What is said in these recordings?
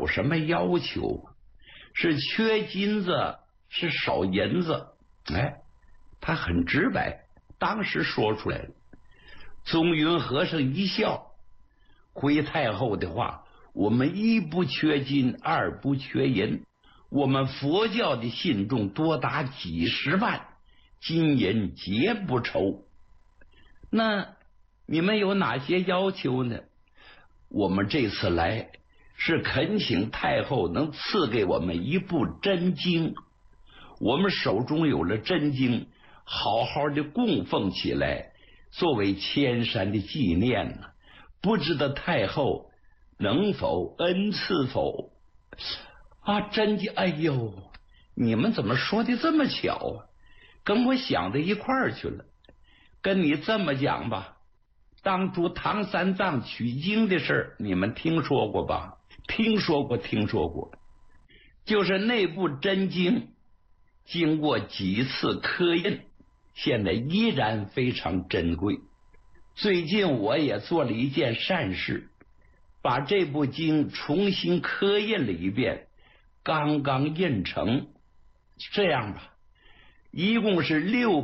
有什么要求？是缺金子，是少银子？哎，他很直白，当时说出来了。宗云和尚一笑，回太后的话，我们一不缺金，二不缺银，我们佛教的信众多达几十万，金银皆不愁。那你们有哪些要求呢？我们这次来是恳请太后能赐给我们一部真经，我们手中有了真经，好好的供奉起来，作为千山的纪念呢。不知道太后能否恩赐否？啊，真的，哎呦，你们怎么说的这么巧啊？跟我想的一块儿去了。跟你这么讲吧，当初唐三藏取经的事儿，你们听说过吧？听说过。就是那部真经，经过几次刻印，现在依然非常珍贵。最近我也做了一件善事，把这部经重新刻印了一遍，刚刚印成。这样吧，一共是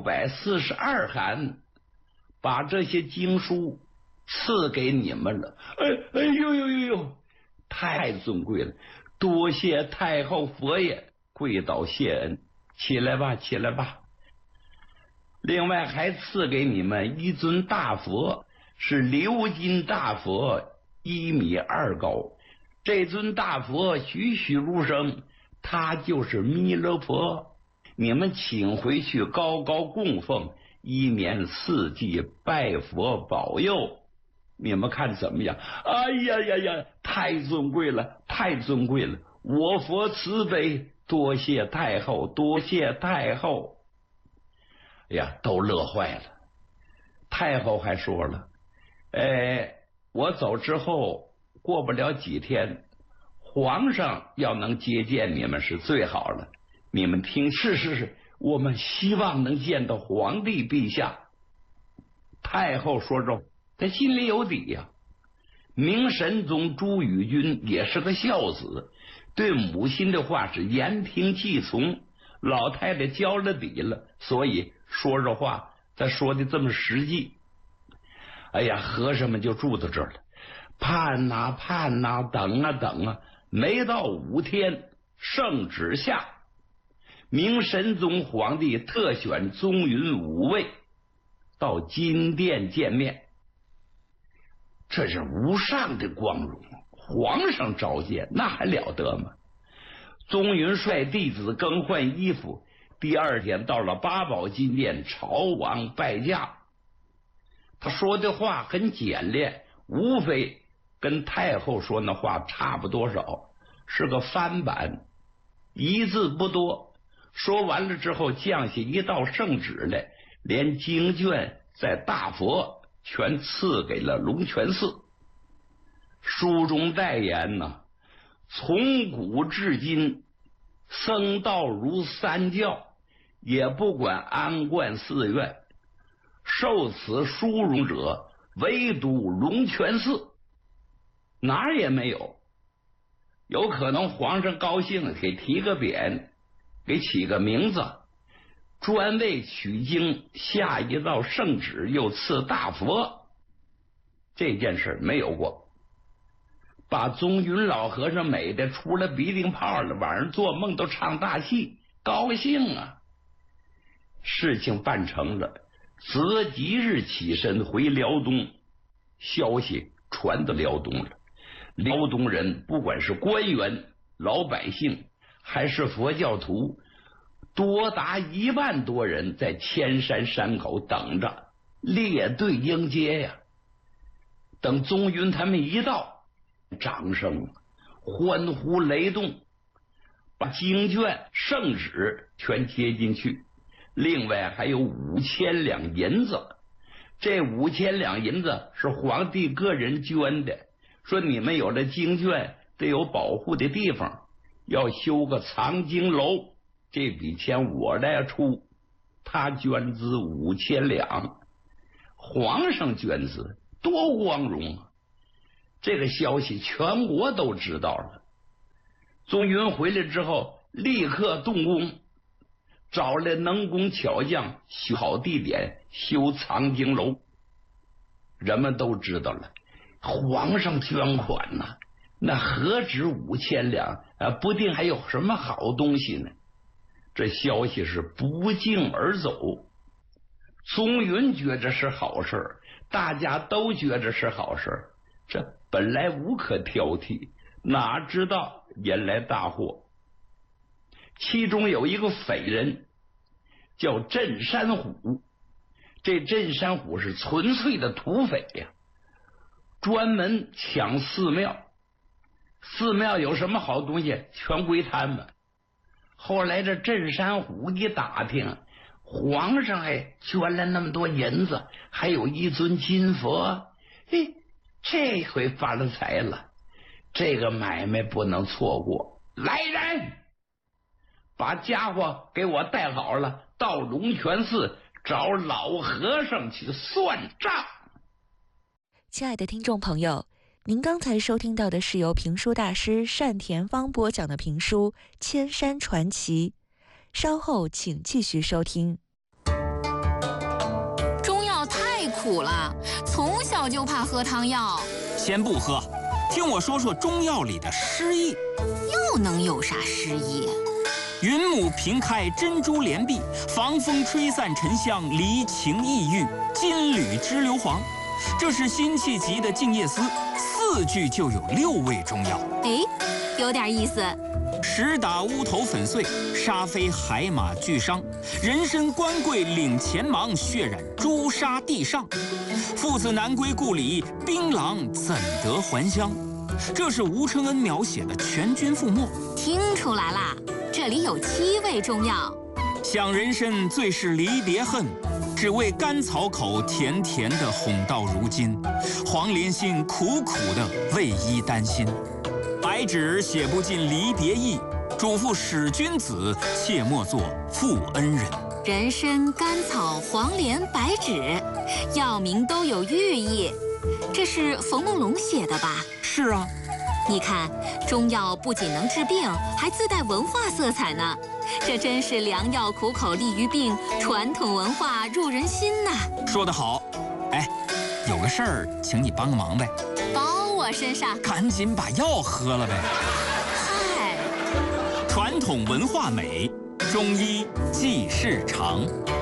642函，把这些经书赐给你们了。哎呦，太尊贵了，多谢太后佛爷，跪倒谢恩。起来吧。另外还赐给你们一尊大佛，是鎏金大佛，1.2米高。这尊大佛栩栩如生，他就是弥勒佛。你们请回去高高供奉，一年四季拜佛保佑。你们看怎么样？哎呀，太尊贵了！我佛慈悲，多谢太后。哎呀，都乐坏了。太后还说了，我走之后过不了几天，皇上要能接见你们是最好了。你们听，是，我们希望能见到皇帝陛下。太后说着，他心里有底呀。明神宗朱翊钧也是个孝子，对母亲的话是言听计从，老太太交了底了，所以说着话他说的这么实际。哎呀，和尚们就住到这儿了，盼呐，等啊，没到5天，圣旨下，明神宗皇帝特选宗云5位到金殿见面。这是无上的光荣，皇上召见，那还了得吗？宗云率弟子更换衣服，第2天到了八宝金殿朝王拜驾。他说的话很简练，无非跟太后说那话差不多少，是个翻版，一字不多。说完了之后，降下一道圣旨来，连经卷在大佛全赐给了龙泉寺。书中代言呢，从古至今，僧道如三教，也不管安观寺院，受此殊荣者，唯独龙泉寺，哪儿也没有。有可能皇上高兴，给提个匾，给起个名字，专为取经下一道圣旨，又赐大佛，这件事没有过。把宗云老和尚美的出了鼻涕泡了，晚上做梦都唱大戏，高兴啊！事情办成了，择吉日起身回辽东，消息传到辽东了。辽东人不管是官员、老百姓还是佛教徒，多达1万多人在千山山口等着，列队迎接呀。等宗云他们一到，掌声欢呼雷动，把经卷圣旨全接进去。另外还有5000两银子，这5000两银子是皇帝个人捐的，说你们有了经卷得有保护的地方，要修个藏经楼，这笔钱我来出。他捐资5000两，皇上捐资，多光荣啊！这个消息全国都知道了。 宗云回来之后，立刻动工，找来能工巧匠修好地点，修藏经楼。人们都知道了，皇上捐款呐，那何止5000两啊，不定还有什么好东西呢。这消息是不胫而走，宗云觉着是好事，大家都觉着是好事，这本来无可挑剔，哪知道引来大祸。其中有一个匪人叫镇山虎，这镇山虎是纯粹的土匪呀，专门抢寺庙，寺庙有什么好东西全归他们。后来这镇山虎一打听，皇上还捐了那么多银子，还有一尊金佛，嘿，这回发了财了，这个买卖不能错过。来人，把家伙给我带好了，到龙泉寺找老和尚去算账。 亲爱的听众朋友，您刚才收听到的是由评书大师单田芳播讲的评书《千山传奇》，稍后请继续收听。 中药太苦了，从小就怕喝汤药。 先不喝，听我说说中药里的诗意。 又能有啥诗意？ 云母平开珍珠帘碧，防风吹散沉香离情意郁，金缕织硫磺。这是辛弃疾的《静夜思》，4句就有6味中药。 哎，有点意思。 石打乌头粉碎，沙飞海马俱伤。人参官贵领前忙，血染朱砂地上。父子难归故里，槟榔怎得还乡？这是吴承恩描写的全军覆没。 听出来啦，这里有7味中药。 想人参最是离别恨，只为甘草口甜甜的哄到如今。黄连心苦苦的为伊担心。白纸写不尽离别意，嘱咐使君子切莫作负恩人。 人参、甘草、黄连、白芷，药名都有寓意。这是冯梦龙写的吧？ 是啊。 你看，中药不仅能治病，还自带文化色彩呢。这真是良药苦口利于病，传统文化入人心呐。 说得好。哎，有个事儿，请你帮个忙呗。 包我身上。 赶紧把药喝了呗。 嗨， 传统文化美，中医济世长。